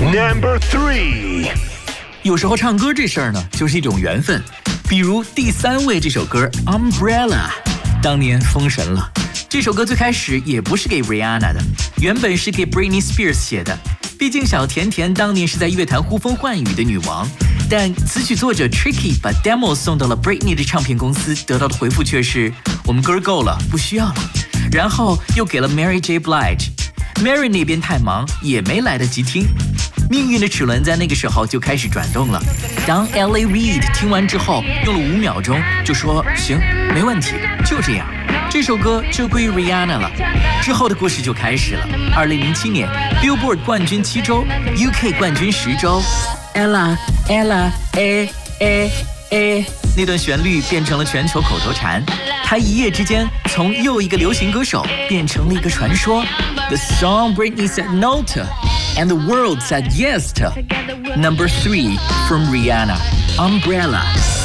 Number 3。 有时候唱歌这事儿呢，就是一种缘分。比如第3位这首歌《Umbrella》，当年封神了。这首歌最开始也不是给 Rihanna 的，原本是给 Britney Spears 写的。毕竟小甜甜当年是在乐坛呼风唤雨的女王，但词曲作者 Tricky 把 demo 送到了 Britney 的唱片公司，得到的回复却是我们歌够了，不需要了。然后又给了 Mary J. Blige。Mary 那边太忙，也没来得及听。命运的齿轮在那个时候就开始转动了。当 L.A. Reid 听完之后，用了5秒钟就说行，没问题，就这样。这首歌就归 Rihanna 了。之后的故事就开始了。2007年 Billboard 冠军7周 ，UK 冠军10周。Ella Ella A 那段旋律变成了全球口头禅。他一夜之间从又一个流行歌手变成了一个传说。The song Britney said no to, and the world said yes to. Number 3 from Rihanna, Umbrella.